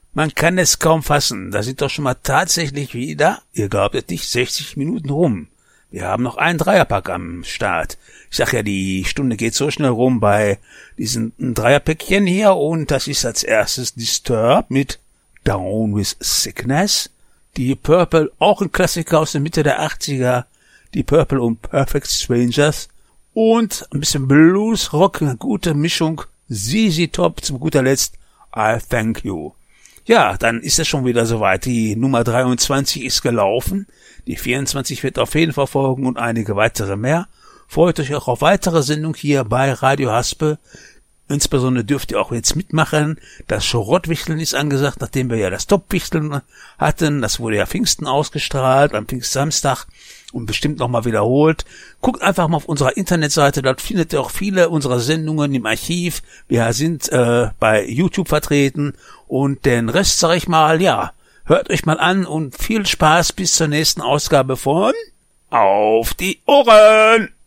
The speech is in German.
Man kann es kaum fassen. Da sind doch schon mal tatsächlich wieder, ihr glaubt es nicht, 60 Minuten rum. Wir haben noch einen Dreierpack am Start. Ich sag ja, die Stunde geht so schnell rum bei diesen Dreierpäckchen hier. Und das ist als erstes Disturbed mit Down with Sickness. Die Purple, auch ein Klassiker aus der Mitte der 80er. Die Purple und Perfect Strangers. Und ein bisschen Blues, Rock, eine gute Mischung. ZZ Top zum guter Letzt. I Thank You. Ja, dann ist es schon wieder soweit. Die Nummer 23 ist gelaufen. Die 24 wird auf jeden Fall folgen und einige weitere mehr. Freut euch auch auf weitere Sendungen hier bei Radio Haspel. Insbesondere dürft ihr auch jetzt mitmachen. Das Schrottwichteln ist angesagt, nachdem wir ja das Topwichteln hatten. Das wurde ja Pfingsten ausgestrahlt, am Pfingstsamstag und bestimmt nochmal wiederholt. Guckt einfach mal auf unserer Internetseite, dort findet ihr auch viele unserer Sendungen im Archiv. Wir sind bei YouTube vertreten und den Rest sage ich mal, ja, hört euch mal an und viel Spaß bis zur nächsten Ausgabe von Auf die Ohren!